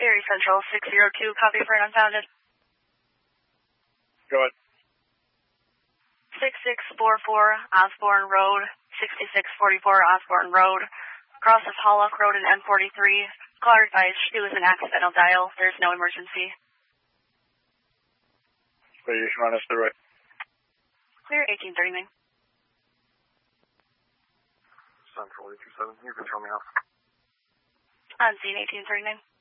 Erie Central 602, copy for an unfounded. Go ahead. 6644 Osborne Road, 6644 Osborne Road. Cross of Hollock Road and M43. Caller advised it was an accidental dial. There's no emergency. Please run us through it. Clear 1839. Central 827, you can throw me off. On scene 1839.